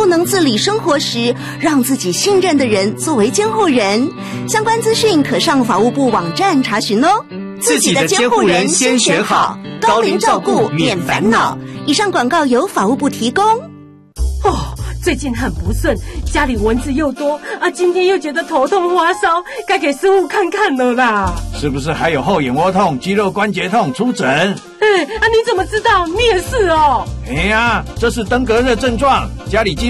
能自理生活时，让自己信任的人作为监护人。相关资讯可上法务部网站查询哦。 自己的监护人先选好，高龄照顾免烦恼。 以上广告由法务部提供。 最近很不顺，家里蚊子又多啊，今天又觉得头痛发烧，该给师傅看看了啦。 是不是还有后眼窝痛、肌肉关节痛？出诊。 你怎么知道？你也是哦。 这是登革热症状，家里